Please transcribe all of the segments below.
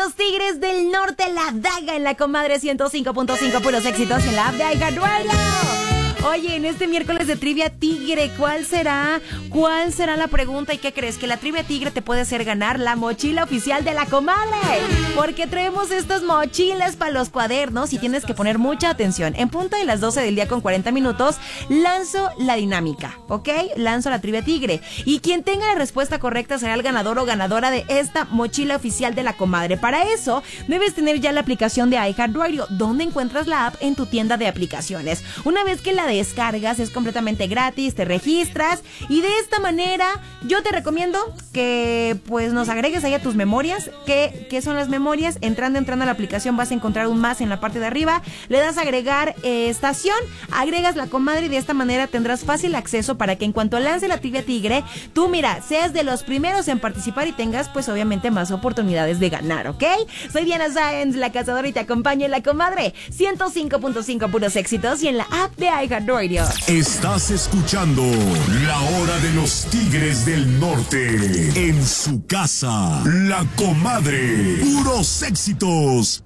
los Tigres del Norte, La Daga en la Comadre 105.5, puros éxitos en la app de iHeartRadio. Oye, en este miércoles de Trivia Tigre, ¿cuál será la pregunta? ¿Y qué crees? Que la Trivia Tigre te puede hacer ganar la mochila oficial de la Comadre, porque traemos estas mochilas para los cuadernos y tienes que poner mucha atención. En punto de las 12 del día con 40 minutos, lanzo la dinámica, ¿ok? Lanzo la Trivia Tigre. Y quien tenga la respuesta correcta será el ganador o ganadora de esta mochila oficial de la Comadre. Para eso, debes tener ya la aplicación de iHeartRadio, donde encuentras la app en tu tienda de aplicaciones. Una vez que la descargas, es completamente gratis, te registras y de esta manera yo te recomiendo que pues nos agregues ahí a tus memorias. ¿Qué son las memorias? Entrando a la aplicación vas a encontrar un más en la parte de arriba, le das a agregar estación, agregas la Comadre y de esta manera tendrás fácil acceso para que en cuanto lance la Trivia Tigre, tú mira, seas de los primeros en participar y tengas pues obviamente más oportunidades de ganar, ¿ok? Soy Diana Sáenz, la cazadora, y te acompaño en la Comadre 105.5, puros éxitos, y en la app de iHeartRadio. Estás escuchando La Hora de los Tigres del Norte. En su casa, La Comadre. Puros éxitos.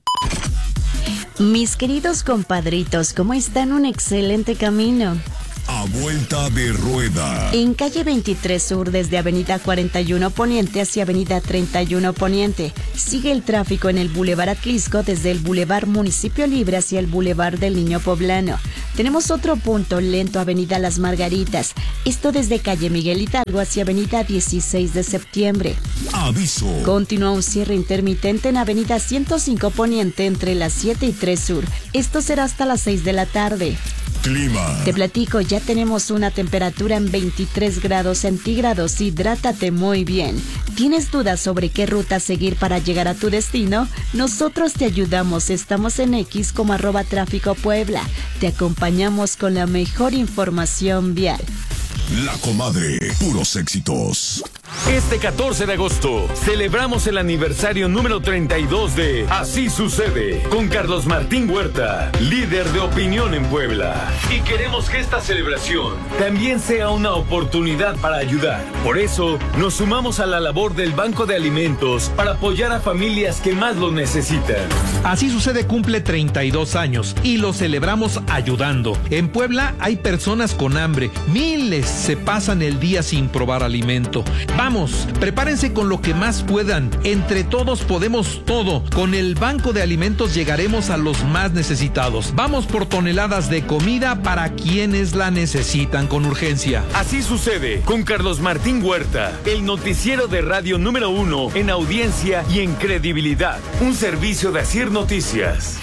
Mis queridos compadritos, ¿cómo están? Un excelente camino. A vuelta de rueda. En calle 23 Sur, desde avenida 41 Poniente hacia avenida 31 Poniente. Sigue el tráfico en el Boulevard Atlisco, desde el Boulevard Municipio Libre hacia el Boulevard del Niño Poblano. Tenemos otro punto lento, avenida Las Margaritas. Esto desde calle Miguel Hidalgo hacia avenida 16 de septiembre. Aviso. Continúa un cierre intermitente en avenida 105 Poniente entre las 7 y 3 Sur. Esto será hasta las 6 de la tarde. Clima. Te platico, ya tenemos una temperatura en 23 grados centígrados. Hidrátate muy bien. ¿Tienes dudas sobre qué ruta seguir para llegar a tu destino? Nosotros te ayudamos. Estamos en X como @tráficopuebla. Te acompañamos con la mejor información vial. La Comadre, puros éxitos. Este 14 de agosto celebramos el aniversario número 32 de Así Sucede con Carlos Martín Huerta, líder de opinión en Puebla. Y queremos que esta celebración también sea una oportunidad para ayudar. Por eso nos sumamos a la labor del Banco de Alimentos para apoyar a familias que más lo necesitan. Así Sucede cumple 32 años y lo celebramos ayudando. En Puebla hay personas con hambre, miles se pasan el día sin probar alimento. Vamos, prepárense con lo que más puedan. Entre todos podemos todo. Con el Banco de Alimentos llegaremos a los más necesitados. Vamos por toneladas de comida para quienes la necesitan con urgencia. Así Sucede con Carlos Martín Huerta, el noticiero de radio número 1 en audiencia y en credibilidad. Un servicio de Asir Noticias.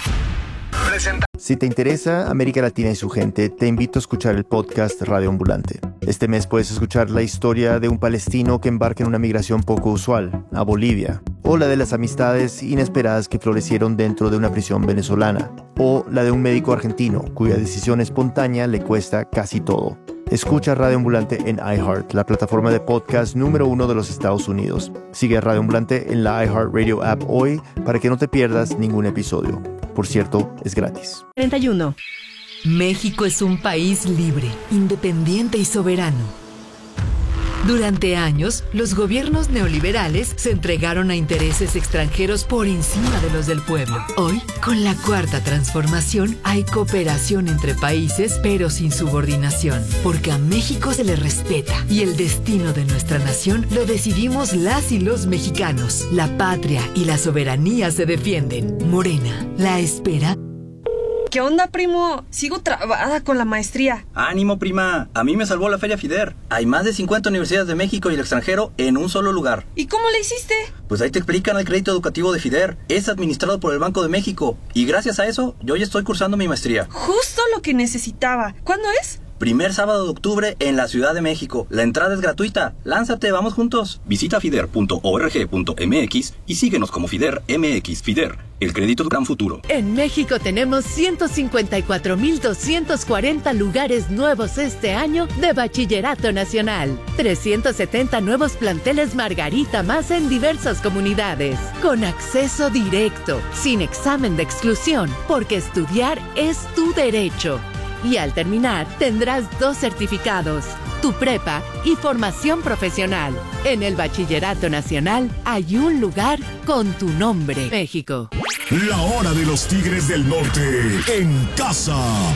Si te interesa América Latina y su gente, te invito a escuchar el podcast Radio Ambulante. Este mes puedes escuchar la historia de un palestino que embarca en una migración poco usual, a Bolivia, o la de las amistades inesperadas que florecieron dentro de una prisión venezolana, o la de un médico argentino cuya decisión espontánea le cuesta casi todo. Escucha Radio Ambulante en iHeart, la plataforma de podcast número 1 de los Estados Unidos. Sigue a Radio Ambulante en la iHeartRadio app hoy para que no te pierdas ningún episodio. Por cierto, es gratis. 31. México es un país libre, independiente y soberano. Durante años, los gobiernos neoliberales se entregaron a intereses extranjeros por encima de los del pueblo. Hoy, con la Cuarta Transformación, hay cooperación entre países, pero sin subordinación, porque a México se le respeta y el destino de nuestra nación lo decidimos las y los mexicanos. La patria y la soberanía se defienden. Morena, la espera. ¿Qué onda, primo? Sigo trabada con la maestría. ¡Ánimo, prima! A mí me salvó la Feria FIDER. Hay más de 50 universidades de México y el extranjero en un solo lugar. ¿Y cómo le hiciste? Pues ahí te explican el crédito educativo de FIDER. Es administrado por el Banco de México. Y gracias a eso, yo ya estoy cursando mi maestría. Justo lo que necesitaba. ¿Cuándo es? Primer sábado de octubre en la Ciudad de México. La entrada es gratuita. Lánzate, vamos juntos. Visita fider.org.mx y síguenos como FIDER MX. FIDER, el crédito de gran futuro. En México tenemos 154,240 lugares nuevos este año de Bachillerato Nacional. 370 nuevos planteles Margarita más en diversas comunidades. Con acceso directo, sin examen de exclusión, porque estudiar es tu derecho. Y al terminar, tendrás 2 certificados. tu prepa y formación profesional. En el Bachillerato Nacional hay un lugar con tu nombre. México. La hora de los Tigres del Norte en casa.